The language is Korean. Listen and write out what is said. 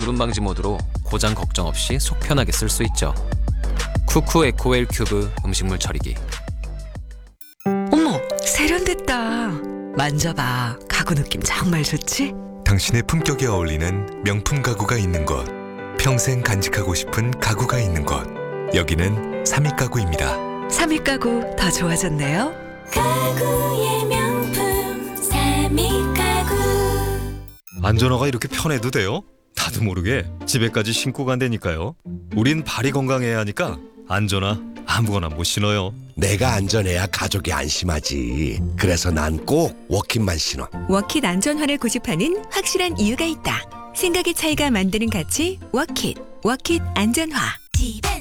주름 방지 모드로 고장 걱정 없이 속 편하게 쓸 수 있죠. 쿠쿠 에코웰 큐브 음식물 처리기. 어머, 세련됐다. 만져봐. 가구 느낌 정말 좋지? 당신의 품격에 어울리는 명품 가구가 있는 곳, 평생 간직하고 싶은 가구가 있는 곳, 여기는 삼익가구입니다. 삼익 가구 더 좋아졌네요. 가구의 명품 삼익가구. 안전화가 이렇게 편해도 돼요? 나도 모르게 집에까지 신고 간다니까요. 우린 발이 건강해야 하니까 안전화 아무거나 못 신어요. 내가 안전해야 가족이 안심하지. 그래서 난 꼭 워킷만 신어. 워킷 안전화를 고집하는 확실한 이유가 있다. 생각의 차이가 만드는 가치 워킷 안전화.